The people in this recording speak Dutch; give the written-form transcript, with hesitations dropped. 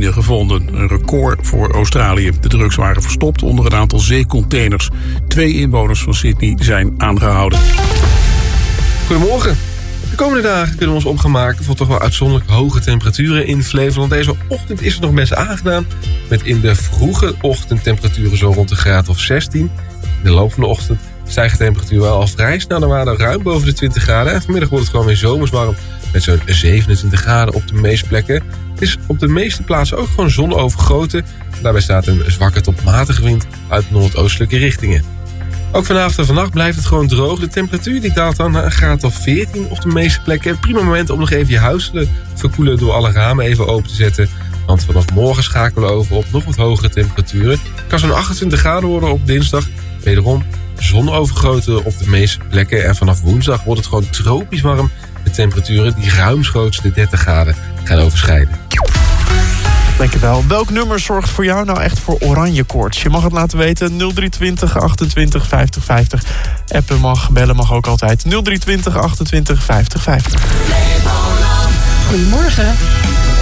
cocaïne gevonden. Een record voor Australië. De drugs waren verstopt onder een aantal zeecontainers. 2 inwoners van Sydney zijn aangehouden. Goedemorgen. De komende dagen kunnen we ons op gaan maken voor toch wel uitzonderlijk hoge temperaturen in Flevoland. Deze ochtend is het nog best aangenaam. Met in de vroege ochtend temperaturen zo rond de graad of 16. In de loop van de ochtend stijgt de temperatuur wel al vrij snel naar waarde ruim boven de 20 graden. En vanmiddag wordt het gewoon weer zomers warm met zo'n 27 graden op de meeste plekken. Het is op de meeste plaatsen ook gewoon zonovergoten. Daarbij staat een zwakke tot matige wind uit noordoostelijke richtingen. Ook vanavond en vannacht blijft het gewoon droog. De temperatuur die daalt dan naar een graad of 14 op de meeste plekken. Prima moment om nog even je huis te verkoelen door alle ramen even open te zetten. Want vanaf morgen schakelen we over op nog wat hogere temperaturen. Het kan zo'n 28 graden worden op dinsdag. Wederom zonovergoten op de meeste plekken. En vanaf woensdag wordt het gewoon tropisch warm. Met temperaturen die ruimschoots de 30 graden gaan overschrijden. Dankjewel. Welk nummer zorgt voor jou nou echt voor oranje koorts? Je mag het laten weten. 0320 28 50 50. Appen mag, bellen mag ook altijd. 0320 28 50 50. Goedemorgen.